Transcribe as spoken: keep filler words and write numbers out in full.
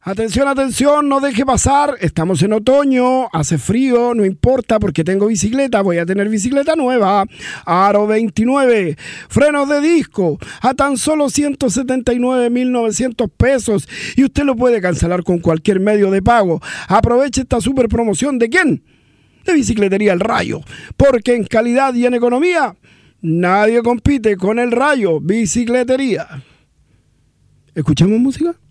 Atención, atención, no deje pasar, estamos en otoño, hace frío, no importa porque tengo bicicleta, voy a tener bicicleta nueva, Aro veintinueve, frenos de disco, a tan solo ciento setenta y nueve mil novecientos pesos y usted lo puede cancelar con cualquier medio de pago. Aproveche esta super promoción, ¿de quién? De Bicicletería El Rayo, porque en calidad y en economía nadie compite con El Rayo Bicicletería. ¿Escuchamos música?